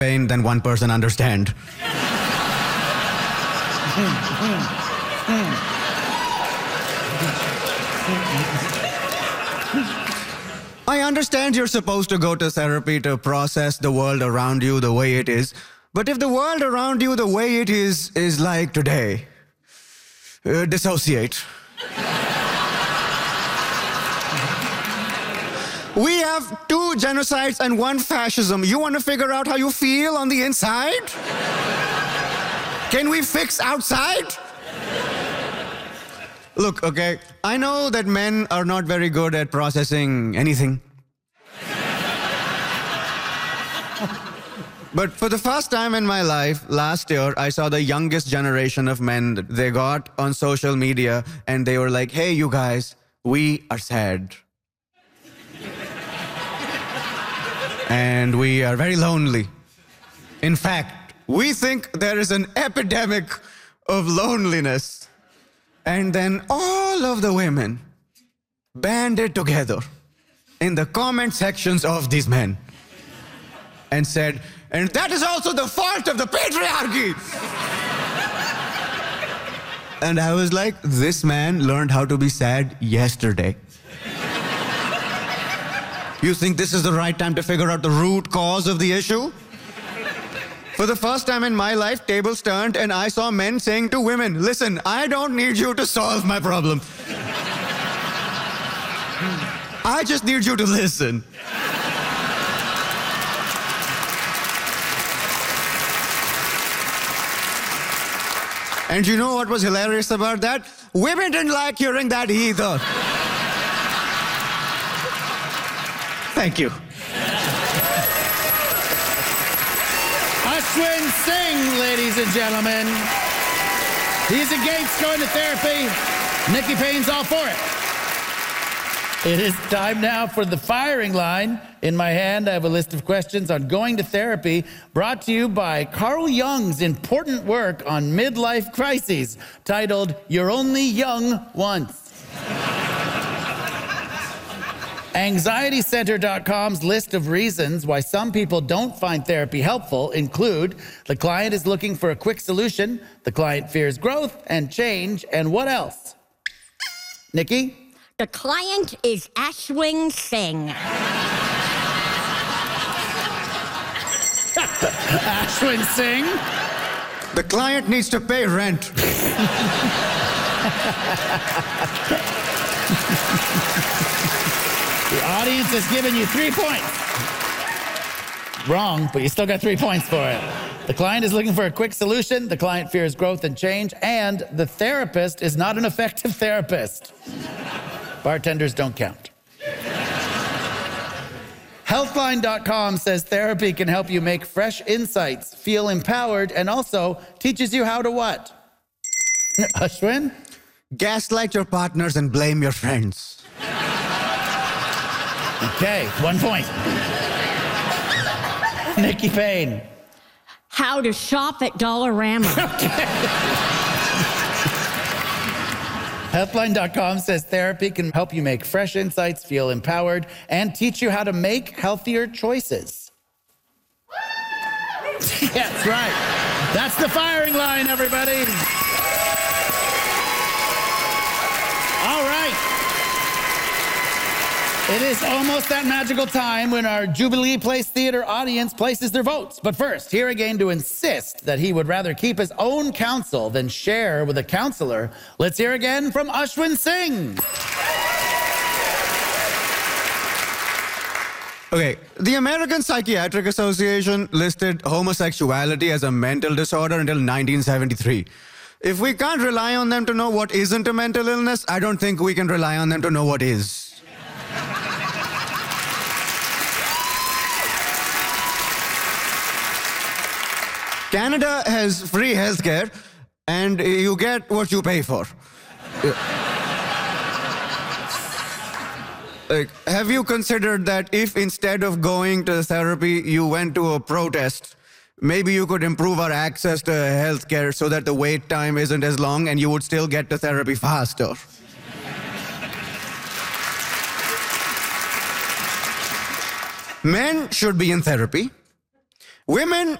pain than one person understand. I understand you're supposed to go to therapy to process the world around you the way it is, but if the world around you the way it is like today, dissociate. We have 2 genocides and 1 fascism. You want to figure out how you feel on the inside? Can we fix outside? Look, okay, I know that men are not very good at processing anything. But for the first time in my life, last year, I saw the youngest generation of men. They got on social media and they were like, hey, you guys, we are sad. And we are very lonely. In fact, we think there is an epidemic of loneliness. And then all of the women banded together in the comment sections of these men and said, and that is also the fault of the patriarchy. And I was like, this man learned how to be sad yesterday. You think this is the right time to figure out the root cause of the issue? For the first time in my life, tables turned and I saw men saying to women, listen, I don't need you to solve my problem. I just need you to listen. And you know what was hilarious about that? Women didn't like hearing that either. Thank you. Ashwin Singh, ladies and gentlemen. He's against going to therapy. Nikki Payne's all for it. It is time now for the firing line. In my hand, I have a list of questions on going to therapy, brought to you by Carl Jung's important work on midlife crises, titled, You're Only Young Once. AnxietyCenter.com's list of reasons why some people don't find therapy helpful include the client is looking for a quick solution, the client fears growth and change, and what else? Nikki? The client is Ashwin Singh. Ashwin Singh? The client needs to pay rent. The audience has given you 3 points. Wrong, but you still got 3 points for it. The client is looking for a quick solution, the client fears growth and change, and the therapist is not an effective therapist. Bartenders don't count. Healthline.com says therapy can help you make fresh insights, feel empowered, and also teaches you how to what? Ashwin? Gaslight your partners and blame your friends. Okay, 1 point. Nikki Payne. How to shop at Dollarama. Healthline.com says therapy can help you make fresh insights, feel empowered, and teach you how to make healthier choices. That's right. That's the firing line, everybody. All right. It is almost that magical time when our Jubilee Place Theater audience places their votes. But first, here again to insist that he would rather keep his own counsel than share with a counselor, let's hear again from Ashwin Singh. Okay, the American Psychiatric Association listed homosexuality as a mental disorder until 1973. If we can't rely on them to know what isn't a mental illness, I don't think we can rely on them to know what is. Canada has free healthcare, and you get what you pay for. Like, have you considered that if instead of going to therapy, you went to a protest, maybe you could improve our access to healthcare so that the wait time isn't as long and you would still get to therapy faster? Men should be in therapy. women